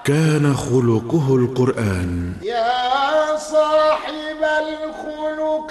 كان خلقه القرآن. يا صاحب الخلق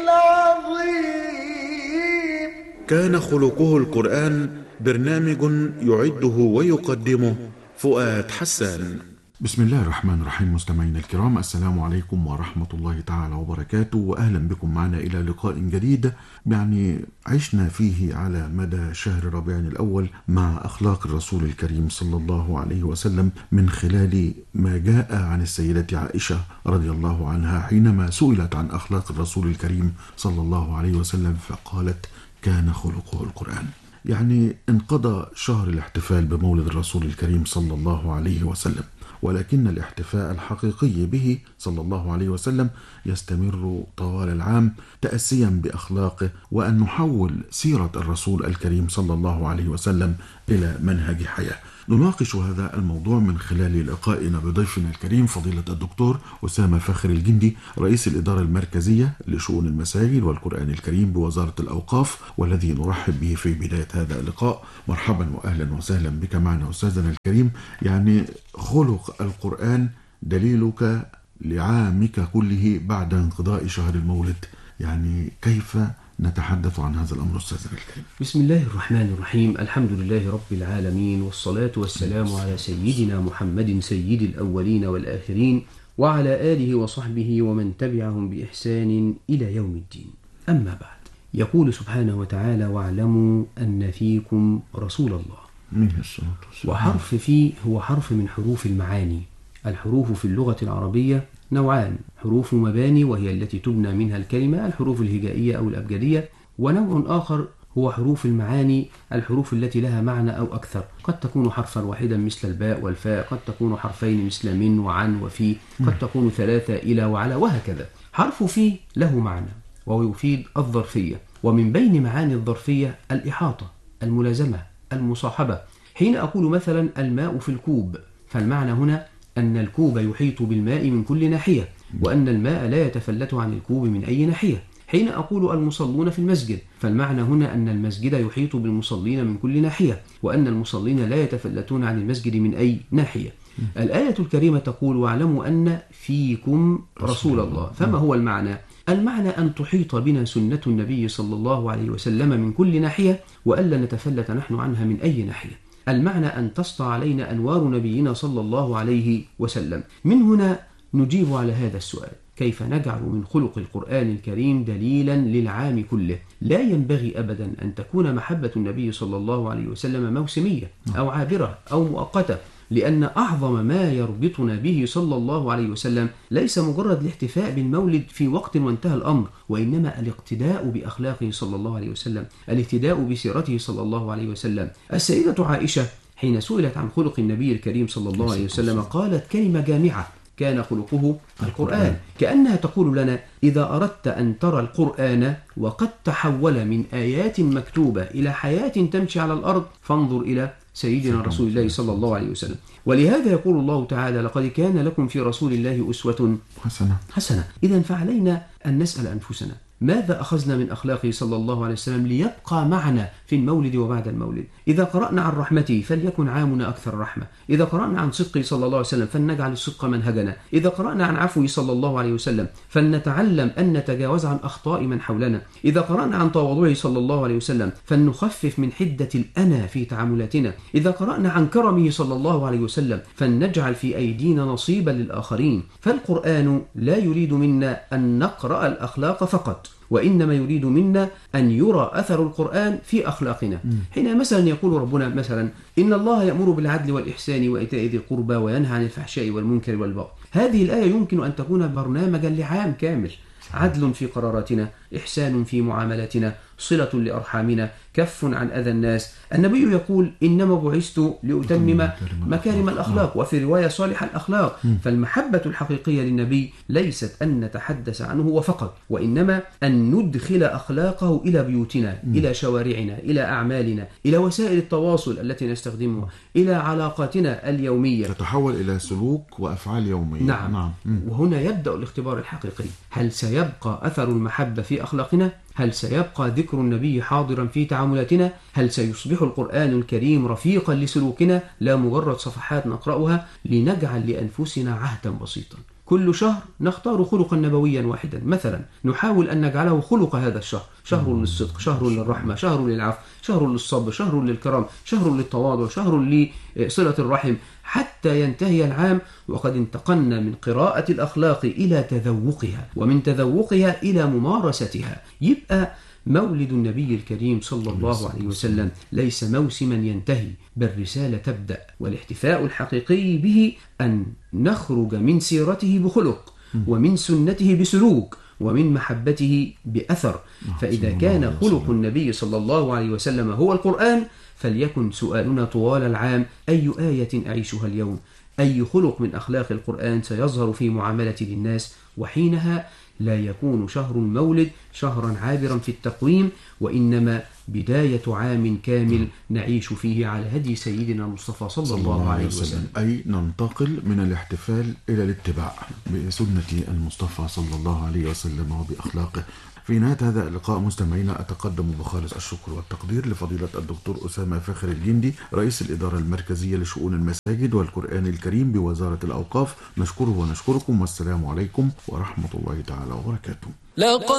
العظيم. كان خلقه القرآن برنامج يعده ويقدمه فؤاد حسان. بسم الله الرحمن الرحيم. مستمعينا الكرام، السلام عليكم ورحمة الله تعالى وبركاته، وأهلا بكم معنا إلى لقاء جديد عشنا فيه على مدى شهر ربيع الأول مع أخلاق الرسول الكريم صلى الله عليه وسلم، من خلال ما جاء عن السيدة عائشة رضي الله عنها حينما سئلت عن أخلاق الرسول الكريم صلى الله عليه وسلم فقالت: كان خلقه القرآن. انقضى شهر الاحتفال بمولد الرسول الكريم صلى الله عليه وسلم، ولكن الاحتفاء الحقيقي به صلى الله عليه وسلم يستمر طوال العام، تأسيا بأخلاقه، وأن نحول سيرة الرسول الكريم صلى الله عليه وسلم إلى منهج حياة. نناقش هذا الموضوع من خلال لقائنا بضيفنا الكريم فضيلة الدكتور أسامة فخر الجندي، رئيس الإدارة المركزية لشؤون المساجد والقرآن الكريم بوزارة الأوقاف، والذي نرحب به في بداية هذا اللقاء. مرحبا وأهلا وسهلا بك معنا أستاذنا الكريم. خلق القرآن دليلك لعامك كله بعد انقضاء شهر المولد، كيف نتحدث عن هذا الأمر أستاذنا الكريم؟ بسم الله الرحمن الرحيم. الحمد لله رب العالمين، والصلاة والسلام على سيدنا محمد سيد الأولين والآخرين، وعلى آله وصحبه ومن تبعهم بإحسان إلى يوم الدين. أما بعد، يقول سبحانه وتعالى: واعلموا أن فيكم رسول الله. وحرف في هو حرف من حروف المعاني. الحروف في اللغة العربية نوعان: حروف مباني وهي التي تبنى منها الكلمة، الحروف الهجائية أو الأبجدية، ونوع آخر هو حروف المعاني، الحروف التي لها معنى أو أكثر، قد تكون حرفا واحدا مثل الباء والفاء، قد تكون حرفين مثل من وعن وفي، قد تكون ثلاثة إلى وعلى وهكذا. حرف في له معنى وهو يفيد الظرفية، ومن بين معاني الظرفية الإحاطة، الملازمة، المصاحبة. حين أقول مثلا الماء في الكوب، فالمعنى هنا أن الكوب يحيط بالماء من كل ناحية، وأن الماء لا يتفلت عن الكوب من أي ناحية. حين أقول المصلون في المسجد، فالمعنى هنا أن المسجد يحيط بالمصلين من كل ناحية، وأن المصلين لا يتفلتون عن المسجد من أي ناحية. الآية الكريمة تقول: واعلموا أن فيكم رسول الله. فما هو المعنى؟ المعنى أن تحيط بنا سنة النبي صلى الله عليه وسلم من كل ناحية، وألا نتفلت نحن عنها من أي ناحية. المعنى أن تسطع علينا أنوار نبينا صلى الله عليه وسلم. من هنا نجيب على هذا السؤال: كيف نجعل من خلق القرآن الكريم دليلا للعام كله؟ لا ينبغي أبدا أن تكون محبة النبي صلى الله عليه وسلم موسمية أو عابرة أو مؤقتة، لأن أعظم ما يربطنا به صلى الله عليه وسلم ليس مجرد الاحتفاء بالمولد في وقت وانتهى الأمر، وإنما الاقتداء بأخلاقه صلى الله عليه وسلم، الاهتداء بسيرته صلى الله عليه وسلم. السيدة عائشة حين سئلت عن خلق النبي الكريم صلى الله عليه وسلم قالت كلمة جامعة: كان خلقه القرآن. كأنها تقول لنا: إذا أردت أن ترى القرآن وقد تحول من آيات مكتوبة إلى حياة تمشي على الأرض، فانظر إلى سيدنا رسول الله صلى الله عليه وسلم. ولهذا يقول الله تعالى: لقد كان لكم في رسول الله أسوة حسنة. إذن فعلينا أن نسأل أنفسنا: ماذا أخذنا من أخلاقه صلى الله عليه وسلم ليبقى معنا في المولد وبعد المولد؟ إذا قرأنا عن رحمته فليكن عامنا أكثر رحمة، إذا قرأنا عن صدقه صلى الله عليه وسلم فلنجعل الصدق منهجنا، إذا قرأنا عن عفوه صلى الله عليه وسلم فلنتعلم أن نتجاوز عن أخطاء من حولنا، إذا قرأنا عن تواضعه صلى الله عليه وسلم فلنخفف من حدة الأنا في تعاملاتنا، إذا قرأنا عن كرمه صلى الله عليه وسلم فلنجعل في أيدينا نصيبا للآخرين. فالقرآن لا يريد منا أن نقرأ الأخلاق فقط، وإنما يريد منا أن يرى أثر القرآن في أخلاقنا. حين مثلا يقول ربنا مثلا: إن الله يأمر بالعدل والإحسان وإيتاء ذي القربى وينهى عن الفحشاء والمنكر والبغي. هذه الآية يمكن أن تكون برنامجا لعام كامل: عدل في قراراتنا، إحسان في معاملاتنا، صلة لأرحامنا، كف عن أذى الناس. النبي يقول: إنما بعثت لأتمم مكارم الأخلاق، وفي رواية صالح الأخلاق. فالمحبة الحقيقية للنبي ليست أن نتحدث عنه وفقط، وإنما أن ندخل أخلاقه إلى بيوتنا، إلى شوارعنا، إلى أعمالنا، إلى وسائل التواصل التي نستخدمها، إلى علاقاتنا اليومية، تتحول إلى سلوك وأفعال يومية. نعم. وهنا يبدأ الاختبار الحقيقي: هل سيبقى أثر المحبة في أخلاقنا؟ هل سيبقى ذكر النبي حاضرا في تعاملنا؟ تعاملاتنا؟ هل سيصبح القرآن الكريم رفيقا لسلوكنا لا مجرد صفحات نقرأها؟ لنجعل لأنفسنا عهدا بسيطا، كل شهر نختار خلقا نبويا واحدا، مثلا نحاول أن نجعله خلق هذا الشهر، شهر للصدق، شهر للرحمة، شهر للعفو، شهر للصبر، شهر للكرم، شهر للتواضع، شهر لصلة الرحم، حتى ينتهي العام وقد انتقلنا من قراءة الأخلاق إلى تذوقها، ومن تذوقها إلى ممارستها. يبقى مولد النبي الكريم صلى الله عليه وسلم ليس موسما ينتهي، بل رسالة تبدأ، والاحتفاء الحقيقي به أن نخرج من سيرته بخلق، ومن سنته بسلوك، ومن محبته بأثر. فإذا كان خلق النبي صلى الله عليه وسلم هو القرآن، فليكن سؤالنا طوال العام: أي آية أعيشها اليوم؟ أي خلق من أخلاق القرآن سيظهر في معاملتي للناس؟ وحينها لا يكون شهر المولد شهرا عابرا في التقويم، وإنما بداية عام كامل نعيش فيه على هدي سيدنا المصطفى صلى الله عليه وسلم. أي ننتقل من الاحتفال إلى الاتباع بسنة المصطفى صلى الله عليه وسلم وبأخلاقه. في نهاية هذا اللقاء مستمعينا أتقدم بخالص الشكر والتقدير لفضيلة الدكتور أسامة فاخر الجندي، رئيس الإدارة المركزية لشؤون المساجد والقرآن الكريم بوزارة الأوقاف. نشكره ونشكركم، والسلام عليكم ورحمة الله تعالى وبركاته.